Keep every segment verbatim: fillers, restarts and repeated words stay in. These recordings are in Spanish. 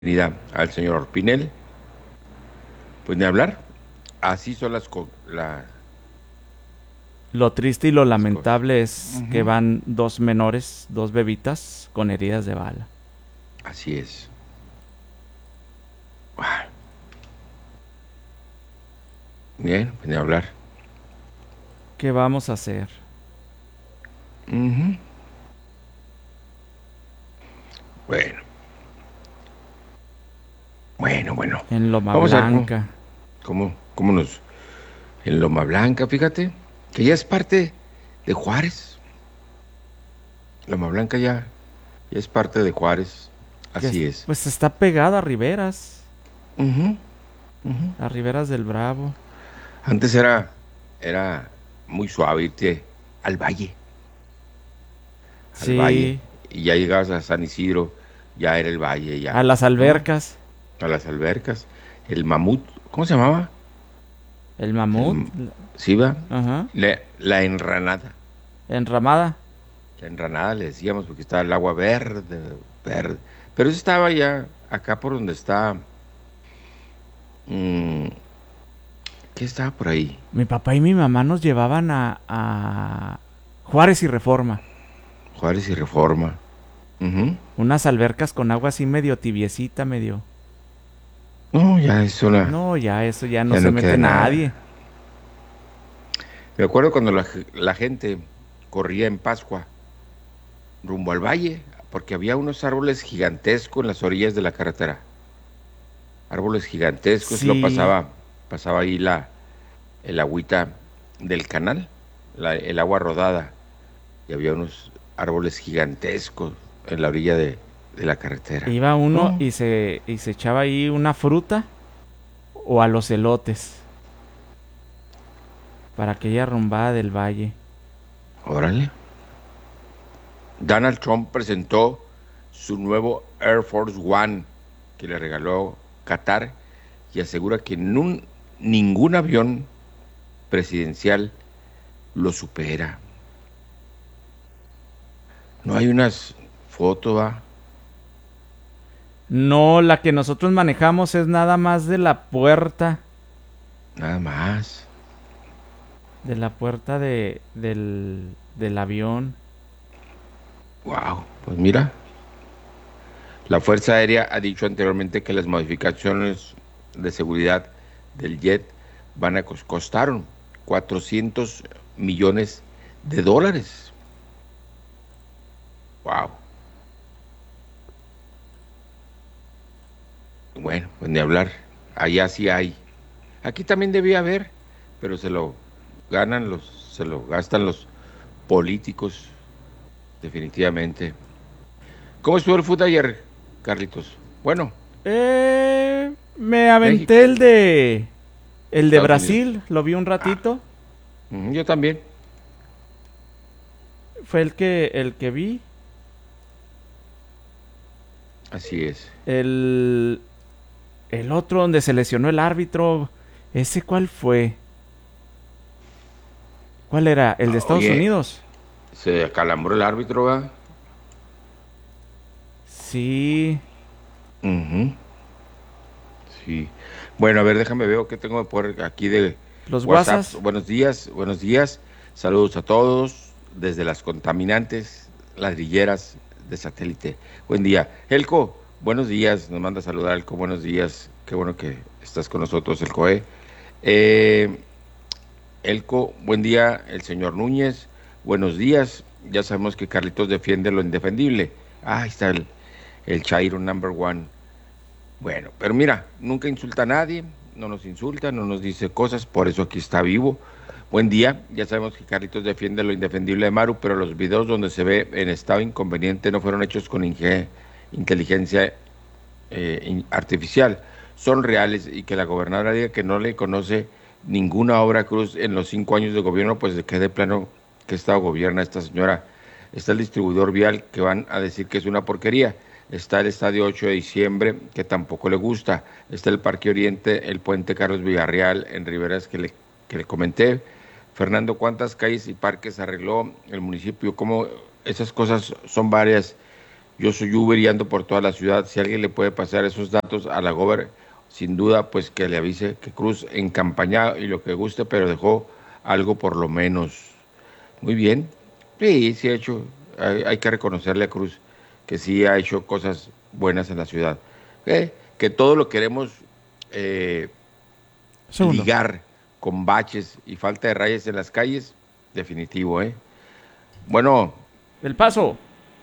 bienvenida al señor Orpinel. Pues ni hablar, así son las, co- la- Lo triste y lo las cosas. lamentable es que Ujú. van dos menores, dos bebitas, con heridas de bala. Así es. Ah, bien, pues ni hablar. ¿Qué vamos a hacer? Ujú. Bueno, bueno, bueno. En Loma Vamos a ver cómo, Blanca. cómo, cómo nos... En Loma Blanca, fíjate, que ya es parte de Juárez. Loma Blanca ya, ya es parte de Juárez. Que es- Así es. pues está pegado a Riberas. Ujú, ujú. A Riberas del Bravo. Antes era, era muy suave irte al valle. al valle, Sí. y ya llegabas a San Isidro, ya era el valle, A ya, las ¿no? albercas. A las albercas, el mamut, ¿cómo se llamaba? El mamut. El, ¿sí va? Ajá. La, la enranada, Enramada. la enranada le decíamos porque estaba el agua verde, verde, pero eso estaba ya acá por donde está, mm, ¿qué estaba por ahí? Mi papá y mi mamá nos llevaban a, a Juárez y Reforma. Juárez y Reforma. Ujú. Unas albercas con agua así medio tibiecita, medio. No, ya es una, No, ya eso ya no ya se no mete queda nadie. nada. Me acuerdo cuando la, la gente corría en Pascua rumbo al valle, porque había unos árboles gigantescos en las orillas de la carretera. Árboles gigantescos, lo Sí. pasaba, pasaba ahí la, el agüita del canal, la- el agua rodada, y había unos árboles gigantescos en la orilla de, de la carretera. Iba uno No, y se, y se echaba ahí una fruta o a los elotes para aquella rumbada del valle. órale. Donald Trump presentó su nuevo Air Force One que le regaló Qatar y asegura que nun- ningún avión presidencial lo supera. No hay unas fotos, va, No, la que nosotros manejamos es nada más de la puerta, nada más. de la puerta de, del, del avión. Wow, pues mira, la Fuerza Aérea ha dicho anteriormente que las modificaciones de seguridad del jet van a cos- costaron cuatrocientos millones de dólares. Wow. Bueno, pues ni hablar. Allá sí hay. Aquí también debía haber, pero se lo ganan los, se lo gastan los políticos, definitivamente. ¿Cómo estuvo el fútbol ayer, Carlitos? Bueno, Eh, me aventé México, el de el de Estados Unidos. Brasil, lo vi un Ah, ratito. ujú, yo también. Fue el que el que vi. Así es. El el otro donde se lesionó el árbitro, ¿ese cuál fue? ¿Cuál era? ¿El de Ah, Estados oye, Unidos? se acalambró el árbitro, ¿va? Sí. Ujú, sí. Bueno, a ver, déjame ver qué tengo por aquí de Los WhatsApp. guasas. Buenos días, buenos días. Saludos a todos desde las contaminantes ladrilleras de satélite. Buen día. Elco, buenos días. Nos manda a saludar, Elco. Buenos días. Qué bueno que estás con nosotros, Elco. Eh, Eh, Elco, buen día. El señor Núñez, buenos días. Ya sabemos que Carlitos defiende lo indefendible. Ah, ahí está el, el Chairo number one. Bueno, pero mira, nunca insulta a nadie, no nos insulta, no nos dice cosas, por eso aquí está vivo. Buen día, ya sabemos que Carlitos defiende lo indefendible de Maru, pero los videos donde se ve en estado inconveniente no fueron hechos con inge- inteligencia eh, in- artificial, son reales y que la gobernadora diga que no le conoce ninguna obra Cruz en los cinco años de gobierno, pues de qué de plano qué estado gobierna esta señora. Está el distribuidor vial que van a decir que es una porquería. Está el Estadio ocho de diciembre, que tampoco le gusta. Está el Parque Oriente, el Puente Carlos Villarreal en Riberas que le, que le comenté. Fernando, ¿cuántas calles y parques arregló el municipio? ¿Cómo esas cosas son varias? Yo soy Uber y ando por toda la ciudad. Si alguien le puede pasar esos datos a la gober, sin duda, pues que le avise que Cruz en campaña y lo que guste, pero dejó algo por lo menos. Muy bien. Sí, sí ha hecho. Hay, hay que reconocerle a Cruz que sí ha hecho cosas buenas en la ciudad. ¿Eh? Que todo lo queremos eh, Segundo. ligar con baches y falta de rayas en las calles, definitivo, ¿eh? Bueno. El Paso.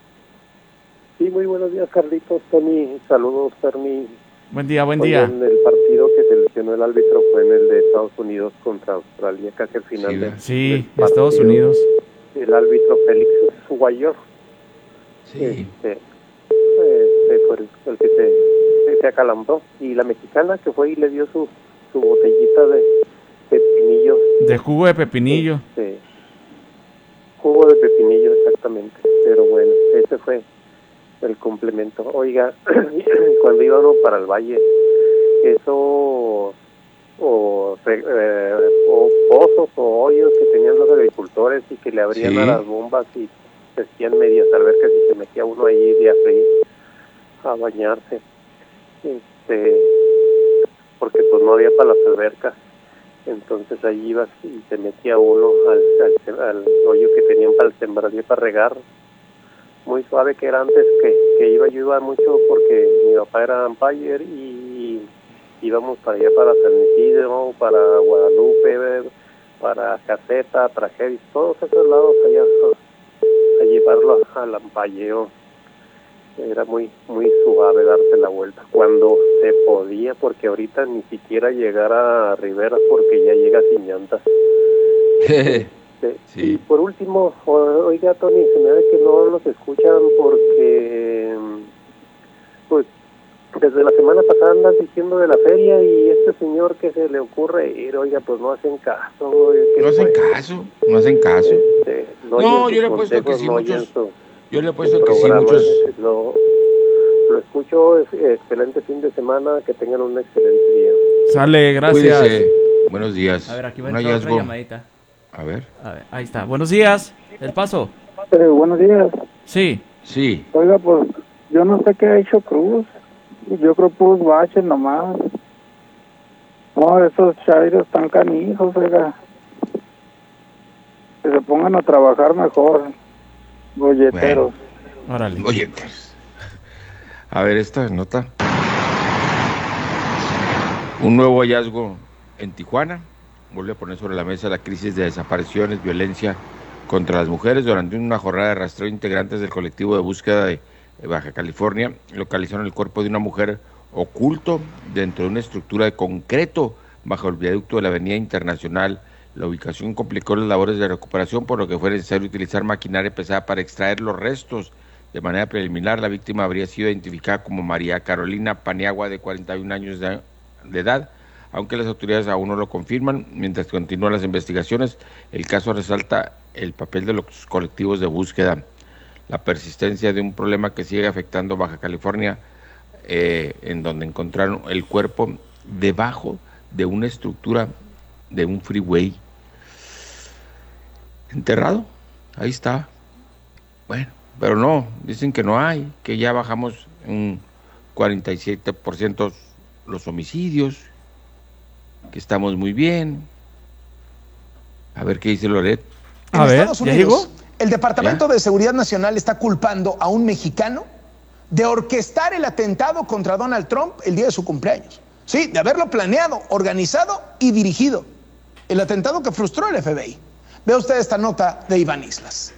Sí, muy buenos días, Carlitos, Tony, saludos, Fermi. Buen día, buen Oye, día. en el partido que seleccionó el árbitro fue en el de Estados Unidos contra Australia, casi al final. Sí, de, sí, del partido. Estados Unidos. El árbitro Félix Guayor. Sí. Este, este fue el, el que se, se acalambró. Y la mexicana que fue y le dio su, su botellita de pepinillo. De jugo de pepinillo. Este, jugo de pepinillo, exactamente. Pero bueno, ese fue el complemento. Oiga, cuando iba uno para el valle, eso o, eh, o pozos o hoyos que tenían los agricultores y que le abrían sí. a las bombas y se hacían medias albercas y se metía uno ahí de a freír a bañarse, este porque pues no había para las albercas, entonces allí ibas y se metía uno al, al, al hoyo que tenían para el sembradío para regar, muy suave que era antes que, que iba yo iba mucho porque mi papá era umpire y íbamos para allá para San Isidro, para Guadalupe, para Caseta, para Jerez, todos esos lados allá a, a llevarlo al ampalleo. Era muy muy suave darse la vuelta cuando se podía, porque ahorita ni siquiera llegar a Rivera porque ya llega sin llantas. Este, sí. Y por último, oiga, Tony, se me da que no los escuchan porque pues desde la semana pasada andan diciendo de la feria y este señor que se le ocurre ir, oiga, pues no hacen caso. Oiga, no hacen fue? caso, no hacen caso. Este, no, no yo le he puesto que sí no muchos, su, yo le he puesto que sí muchos. Lo, lo escucho, es, excelente fin de semana, que tengan un excelente día. Sale, gracias. Cuídese. Buenos días. A ver, aquí va un a entrar hallazgo. otra llamadita. A ver. A ver, ahí está. Buenos días, El Paso. Eh, buenos días. Sí. Sí. Oiga, pues yo no sé qué ha hecho Cruz. Yo creo puros baches nomás. No, esos chairos están canijos, oiga. Que se pongan a trabajar mejor. Golleteros. Bueno. Órale. Golleteros. A ver, esta nota. Un nuevo hallazgo en Tijuana. Vuelve a poner sobre la mesa la crisis de desapariciones, violencia contra las mujeres. Durante una jornada de rastreo, integrantes del colectivo de búsqueda de Baja California localizaron el cuerpo de una mujer oculto dentro de una estructura de concreto bajo el viaducto de la Avenida Internacional. La ubicación complicó las labores de recuperación, por lo que fue necesario utilizar maquinaria pesada para extraer los restos. De manera preliminar, la víctima habría sido identificada como María Carolina Paniagua, de cuarenta y un años de, de edad, aunque las autoridades aún no lo confirman. Mientras continúan las investigaciones, el caso resalta el papel de los colectivos de búsqueda, la persistencia de un problema que sigue afectando Baja California, eh, en donde encontraron el cuerpo debajo de una estructura de un freeway. Enterrado, ahí está. Bueno, pero no, dicen que no hay, que ya bajamos un cuarenta y siete por ciento los homicidios, que estamos muy bien. A ver qué dice Loret. A ver, Estados Unidos, ¿ya llegó? El Departamento ¿Ya? de Seguridad Nacional está culpando a un mexicano de orquestar el atentado contra Donald Trump el día de su cumpleaños. Sí, de haberlo planeado, organizado y dirigido. El atentado que frustró el F B I. Vea usted esta nota de Iván Islas.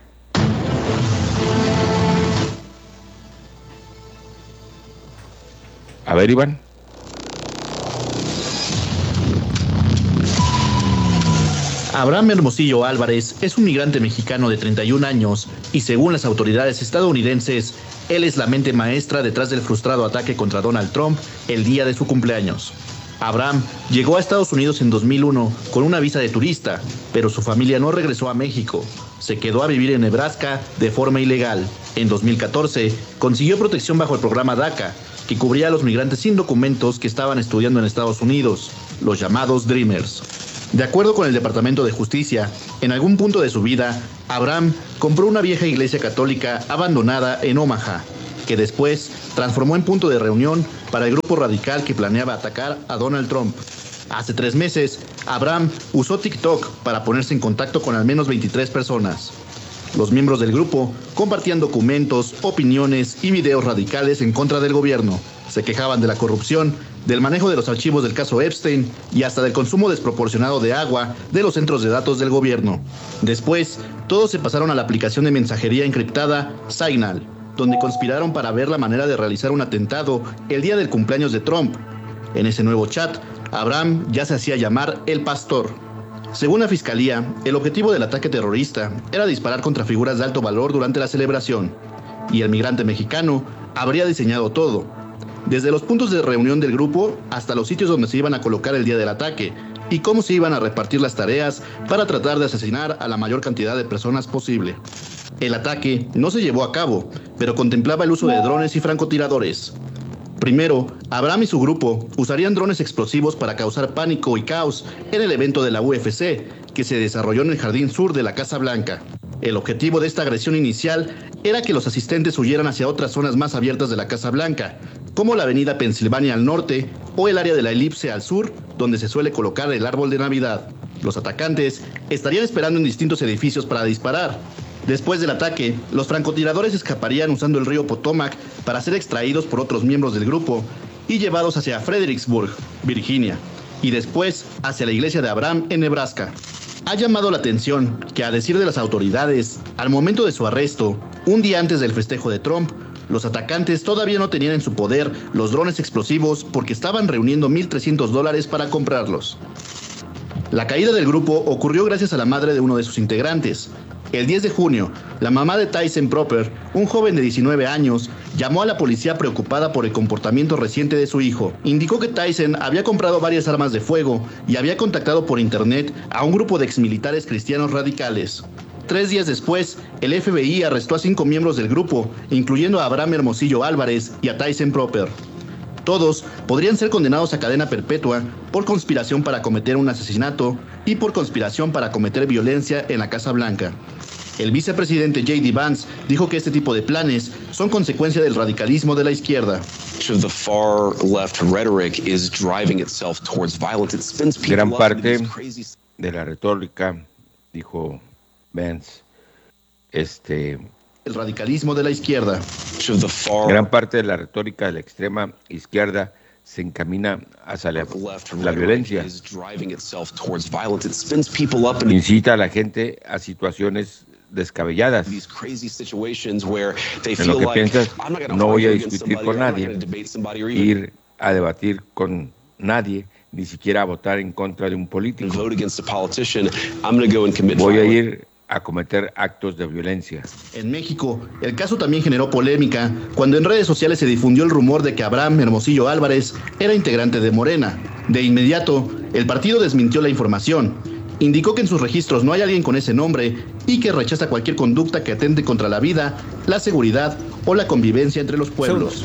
A ver, Iván. Abraham Hermosillo Álvarez es un migrante mexicano de treinta y un años y según las autoridades estadounidenses, él es la mente maestra detrás del frustrado ataque contra Donald Trump el día de su cumpleaños. Abraham llegó a Estados Unidos en dos mil uno con una visa de turista, pero su familia no regresó a México. Se quedó a vivir en Nebraska de forma ilegal. En dos mil catorce consiguió protección bajo el programa DACA, que cubría a los migrantes sin documentos que estaban estudiando en Estados Unidos, los llamados Dreamers. De acuerdo con el Departamento de Justicia, en algún punto de su vida, Abraham compró una vieja iglesia católica abandonada en Omaha, que después transformó en punto de reunión para el grupo radical que planeaba atacar a Donald Trump. Hace tres meses, Abraham usó TikTok para ponerse en contacto con al menos veintitrés personas. Los miembros del grupo compartían documentos, opiniones y videos radicales en contra del gobierno. Se quejaban de la corrupción, del manejo de los archivos del caso Epstein y hasta del consumo desproporcionado de agua de los centros de datos del gobierno. Después, todos se pasaron a la aplicación de mensajería encriptada Signal, donde conspiraron para ver la manera de realizar un atentado el día del cumpleaños de Trump. En ese nuevo chat, Abraham ya se hacía llamar El Pastor. Según la fiscalía, el objetivo del ataque terrorista era disparar contra figuras de alto valor durante la celebración, y el migrante mexicano habría diseñado todo, desde los puntos de reunión del grupo hasta los sitios donde se iban a colocar el día del ataque, y cómo se iban a repartir las tareas para tratar de asesinar a la mayor cantidad de personas posible. El ataque no se llevó a cabo, pero contemplaba el uso de drones y francotiradores. Primero, Abraham y su grupo usarían drones explosivos para causar pánico y caos en el evento de la U F C, que se desarrolló en el jardín sur de la Casa Blanca. El objetivo de esta agresión inicial era que los asistentes huyeran hacia otras zonas más abiertas de la Casa Blanca, como la avenida Pensilvania al norte o el área de la Elipse al sur, donde se suele colocar el árbol de Navidad. Los atacantes estarían esperando en distintos edificios para disparar. Después del ataque, los francotiradores escaparían usando el río Potomac para ser extraídos por otros miembros del grupo y llevados hacia Fredericksburg, Virginia, y después hacia la iglesia de Abraham en Nebraska. Ha llamado la atención que, a decir de las autoridades, al momento de su arresto, un día antes del festejo de Trump, los atacantes todavía no tenían en su poder los drones explosivos porque estaban reuniendo mil trescientos dólares para comprarlos. La caída del grupo ocurrió gracias a la madre de uno de sus integrantes. El diez de junio, la mamá de Tyson Proper, un joven de diecinueve años, llamó a la policía preocupada por el comportamiento reciente de su hijo. Indicó que Tyson había comprado varias armas de fuego y había contactado por internet a un grupo de exmilitares cristianos radicales. Tres días después, el F B I arrestó a cinco miembros del grupo, incluyendo a Abraham Hermosillo Álvarez y a Tyson Proper. Todos podrían ser condenados a cadena perpetua por conspiración para cometer un asesinato y por conspiración para cometer violencia en la Casa Blanca. El vicepresidente J D Vance dijo que este tipo de planes son consecuencia del radicalismo de la izquierda. Gran parte de la retórica, dijo Vance, este... el radicalismo de la izquierda. Gran parte de la retórica de la extrema izquierda se encamina hacia la, la violencia. Incita a la gente a situaciones descabelladas. En lo que piensas, no voy a discutir con nadie, ir a debatir con nadie, ni siquiera a votar en contra de un político. Voy a ir a cometer actos de violencia. En México, el caso también generó polémica cuando en redes sociales se difundió el rumor de que Abraham Hermosillo Álvarez era integrante de Morena. De inmediato, el partido desmintió la información. Indicó que en sus registros no hay alguien con ese nombre y que rechaza cualquier conducta que atente contra la vida, la seguridad o la convivencia entre los pueblos.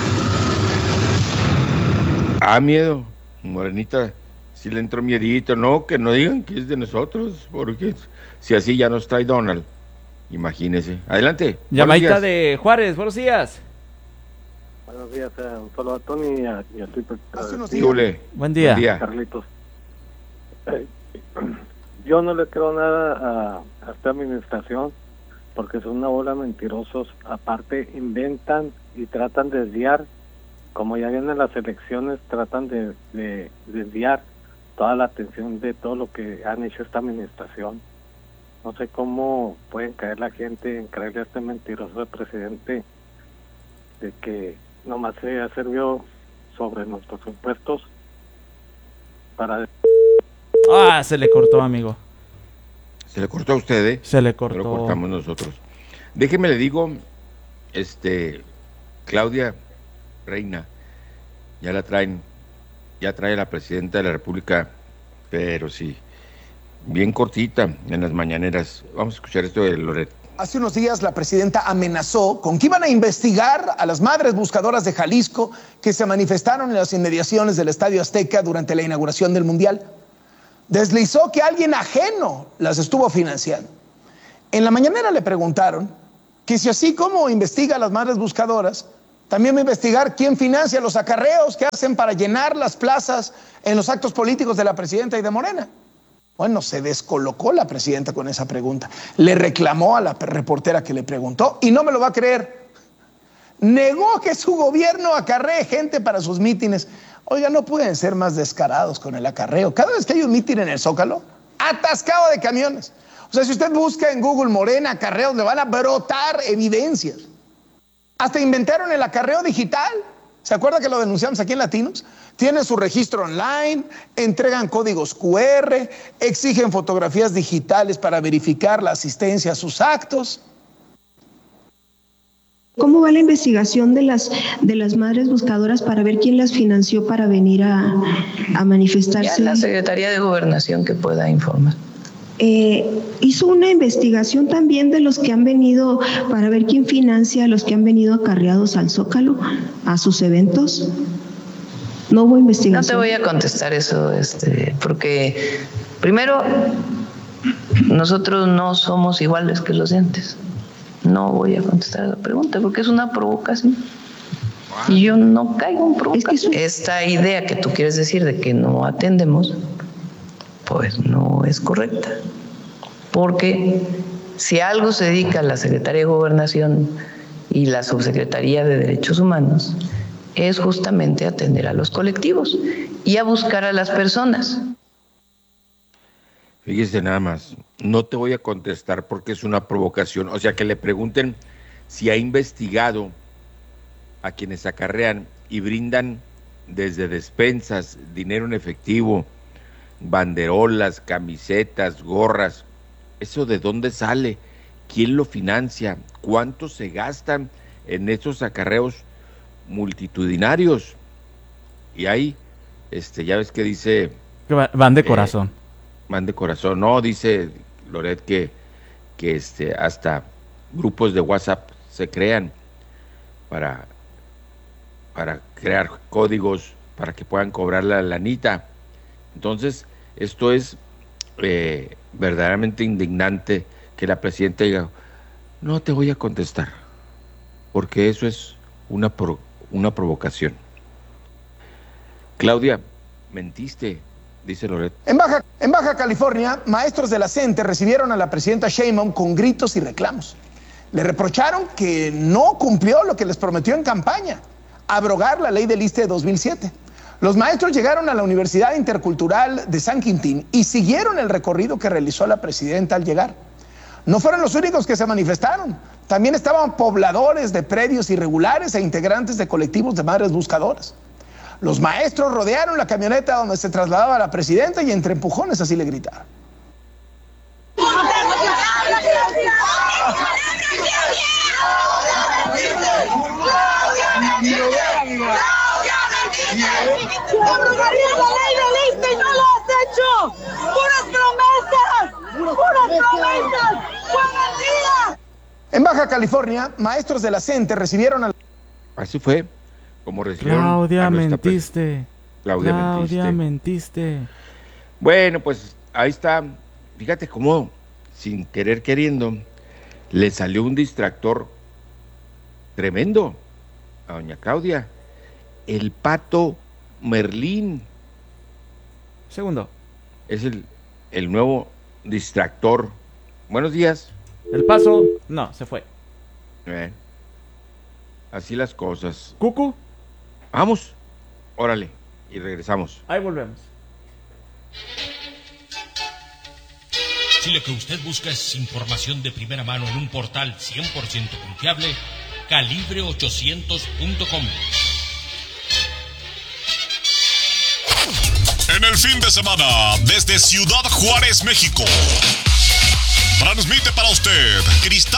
Ah, miedo, Morenita. Si le entró miedito, no, que no digan que es de nosotros, porque si así ya nos trae Donald, imagínese. Adelante. Llamadita de Juárez, buenos días. Buenos días, eh, un saludo a Tony y a, y a tu Buen día. Buen día. Carlitos. Eh, yo no le creo nada a, a esta administración, porque son una bola de mentirosos. Aparte, inventan y tratan de desviar, como ya vienen las elecciones, tratan de, de desviar toda la atención de todo lo que han hecho esta administración. No sé cómo pueden caer la gente en creerle a este mentiroso de presidente de que nomás se ha servido sobre nuestros impuestos para... Ah, se le cortó, amigo. Se le cortó a usted, ¿eh? Se le cortó. Lo cortamos nosotros. Déjeme le digo, este, Claudia Reina, ya la traen, ya trae la presidenta de la República, pero sí, bien cortita en las mañaneras. Vamos a escuchar esto de Loret. Hace unos días la presidenta amenazó con que iban a investigar a las madres buscadoras de Jalisco que se manifestaron en las inmediaciones del Estadio Azteca durante la inauguración del Mundial. deslizó que alguien ajeno las estuvo financiando. En la mañanera le preguntaron que si así como investiga a las madres buscadoras, también va a investigar quién financia los acarreos que hacen para llenar las plazas en los actos políticos de la presidenta y de Morena. Bueno, se descolocó la presidenta con esa pregunta. Le reclamó a la reportera que le preguntó y no me lo va a creer. Negó que su gobierno acarree gente para sus mítines. Oiga, no pueden ser más descarados con el acarreo. Cada vez que hay un mitin en el Zócalo, atascado de camiones. O sea, si usted busca en Google Morena acarreos, le van a brotar evidencias. Hasta inventaron el acarreo digital. ¿Se acuerda que lo denunciamos aquí en Latinos? Tienen su registro online, entregan códigos cu erre, exigen fotografías digitales para verificar la asistencia a sus actos. ¿Cómo va la investigación de las de las madres buscadoras para ver quién las financió para venir a, a manifestarse? Ya la Secretaría de Gobernación que pueda informar. Eh, hizo una investigación también de los que han venido, para ver quién financia a los que han venido acarreados al Zócalo, a sus eventos. No hubo investigación. No te voy a contestar eso, este, porque primero, nosotros no somos iguales que los de antes. No voy a contestar la pregunta porque es una provocación. Y yo no caigo en provocación. Es que eso... Esta idea que tú quieres decir de que no atendemos, pues no es correcta. Porque si algo se dedica a la Secretaría de Gobernación y la Subsecretaría de Derechos Humanos, es justamente atender a los colectivos y a buscar a las personas. Fíjese nada más, no te voy a contestar porque es una provocación. O sea, que le pregunten si ha investigado a quienes acarrean y brindan desde despensas, dinero en efectivo, banderolas, camisetas, gorras. ¿Eso de dónde sale? ¿Quién lo financia? ¿Cuánto se gastan en estos acarreos multitudinarios? Y ahí, este, ya ves que dice... Van de corazón. Eh, van de corazón. No, dice Loret que, que este, hasta grupos de WhatsApp se crean para, para crear códigos para que puedan cobrar la lanita. Entonces, esto es eh, verdaderamente indignante que la presidenta diga, no te voy a contestar, porque eso es una, pro, una provocación. Claudia, mentiste, dice Loret. En Baja, en Baja California, maestros de la CENTE recibieron a la presidenta Sheinbaum con gritos y reclamos. Le reprocharon que no cumplió lo que les prometió en campaña, abrogar la ley del ISSSTE de dos mil siete. Los maestros llegaron a la Universidad Intercultural de San Quintín y siguieron el recorrido que realizó la presidenta al llegar. No fueron los únicos que se manifestaron. También estaban pobladores de predios irregulares e integrantes de colectivos de madres buscadoras. Los maestros rodearon la camioneta donde se trasladaba la presidenta y entre empujones así le gritaron. ¡Aprobaría la ley del ISSSTE y no lo has hecho! ¡Puras promesas! ¡Puras promesas! ¡Buenos días! En Baja California, maestros de la CENTE recibieron a... Así fue, como recibieron Claudia, a nuestra mentiste. Pre... Claudia, Claudia, mentiste. mentiste. Bueno, pues ahí está. Fíjate cómo, sin querer queriendo, le salió un distractor tremendo a doña Claudia. El pato Merlín. Segundo. Es el, el nuevo distractor. Buenos días. El paso, no, se fue. Eh, así las cosas. Cucu. Vamos, órale, y regresamos. Ahí volvemos. Si lo que usted busca es información de primera mano en un portal cien por ciento confiable, calibre ochocientos punto com. En el fin de semana, desde Ciudad Juárez, México, transmite para usted Cristal